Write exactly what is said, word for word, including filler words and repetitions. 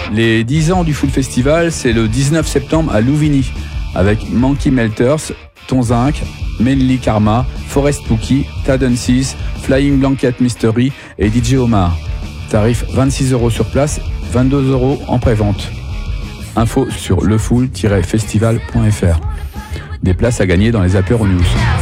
Les dix ans du Full Festival, c'est le dix-neuf septembre à Louvigny, avec Monkey Melters, Tonzinc, Mainly Karma, Forest Pookie, Tadensis, Flying Blanket Mystery et D J Omar. Tarif vingt-six euros sur place, vingt-deux euros en pré-vente. Info sur le full tiret festival point f r. Des places à gagner dans les Apéro News.